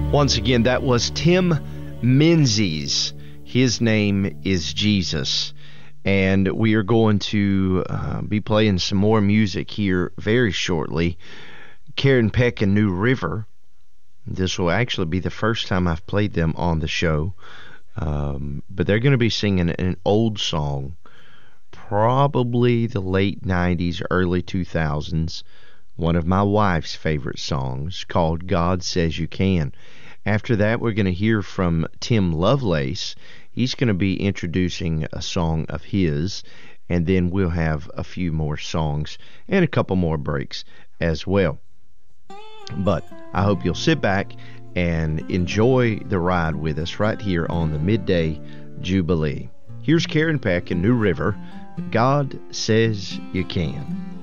Once again, that was Tim Menzies. His name is Jesus. And we are going to be playing some more music here very shortly. Karen Peck and New River. This will actually be the first time I've played them on the show. But they're going to be singing an old song, probably the late 90s, early 2000s. One of my wife's favorite songs called God Says You Can. After that, we're going to hear from Tim Lovelace. He's going to be introducing a song of his, and then we'll have a few more songs and a couple more breaks as well. But I hope you'll sit back and enjoy the ride with us right here on the Midday Jubilee. Here's Karen Peck and New River. God Says You Can.